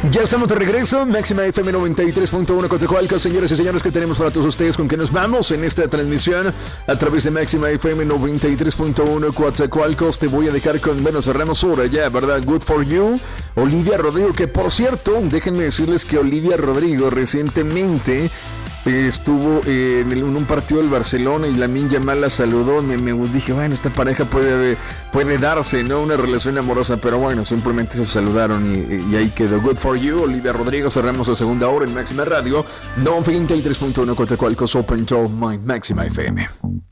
Ya estamos de regreso, Máxima FM 93.1 Coatzacoalcos, señores y señores, que tenemos para todos ustedes con que nos vamos en esta transmisión a través de Máxima FM 93.1 Coatzacoalcos. Te voy a dejar con, bueno, cerramos hora ya, ¿verdad? Good for You, Olivia Rodrigo, que por cierto, déjenme decirles que Olivia Rodrigo recientemente estuvo en un partido del Barcelona y Lamine Yamal la saludó. Me dije, bueno, esta pareja puede darse, ¿no? Una relación amorosa, pero bueno, simplemente se saludaron y ahí quedó. Good for You, Olivia Rodrigo. Cerramos la segunda hora en Máxima Radio 93.1 Coatzacoalcos, Open Top Mind, Máxima FM.